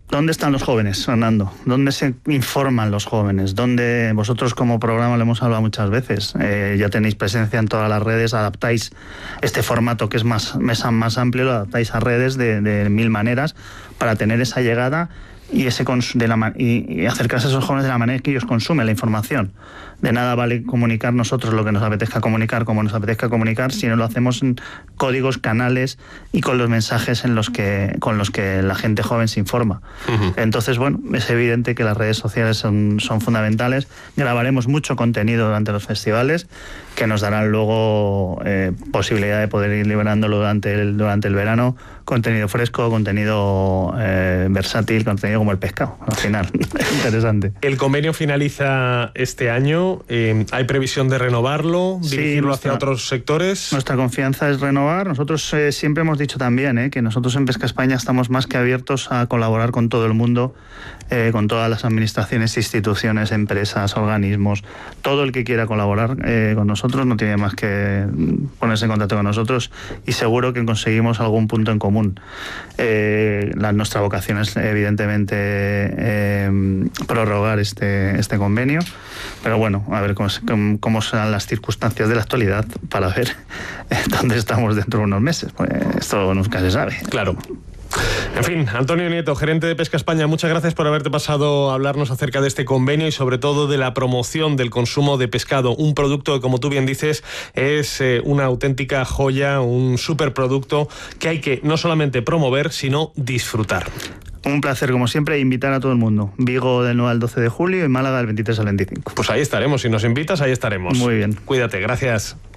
¿Dónde están los jóvenes, Fernando? ¿Dónde se informan los jóvenes? ¿Dónde vosotros como programa lo hemos hablado muchas veces? Ya tenéis presencia en todas las redes, adaptáis este formato que es más amplio, lo adaptáis a redes de mil maneras para tener esa llegada y y acercarse a esos jóvenes de la manera que ellos consumen la información. De nada vale comunicar nosotros lo que nos apetezca comunicar, como nos apetezca comunicar, si no lo hacemos en códigos, canales y con los mensajes con los que la gente joven se informa. Uh-huh. Entonces, bueno, es evidente que las redes sociales son fundamentales. Grabaremos mucho contenido durante los festivales que nos darán luego posibilidad de poder ir liberándolo durante el verano. Contenido fresco, contenido versátil, contenido como el pescado, al final. Interesante. El convenio finaliza este año. ¿Hay previsión de renovarlo, dirigirlo hacia otros sectores? Nuestra confianza es renovar. Nosotros siempre hemos dicho también que nosotros en Pesca España estamos más que abiertos a colaborar con todo el mundo, con todas las administraciones, instituciones, empresas, organismos. Todo el que quiera colaborar con nosotros no tiene más que ponerse en contacto con nosotros y seguro que conseguimos algún punto en común. Nuestra vocación es evidentemente prorrogar este convenio, pero bueno, a ver cómo serán las circunstancias de la actualidad para ver dónde estamos dentro de unos meses. Pues esto nunca se sabe. Claro. En fin, Antonio Nieto, gerente de Pesca España, muchas gracias por haberte pasado a hablarnos acerca de este convenio y sobre todo de la promoción del consumo de pescado, un producto que, como tú bien dices, es una auténtica joya, un superproducto que hay que no solamente promover, sino disfrutar. Un placer, como siempre, invitar a todo el mundo. Vigo del 9 al 12 de julio y Málaga del 23 al 25. Pues ahí estaremos, si nos invitas, ahí estaremos. Muy bien. Cuídate, gracias.